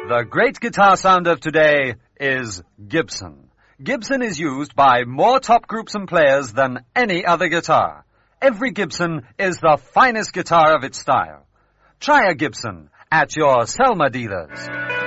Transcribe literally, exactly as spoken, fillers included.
The great guitar sound of today is Gibson. Gibson is used by more top groups and players than any other guitar. Every Gibson is the finest guitar of its style. Try a Gibson at your Selma dealers.